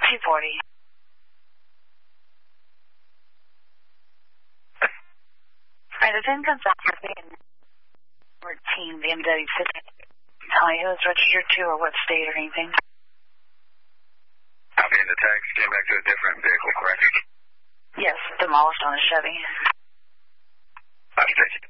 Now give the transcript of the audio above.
240. Right, it's in Gonzales, and 14 BMW 50. Tell you who it's registered to or what state or anything. Copy, and the tags came back to a different vehicle, correct? Yes, demolished on a Chevy. Copy, thank you.